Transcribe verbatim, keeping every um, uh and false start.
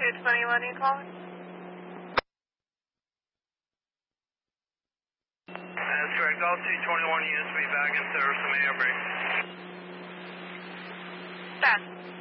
two twenty-one, you calling? That's correct. All two twenty-one units will be back in service from air break. Back.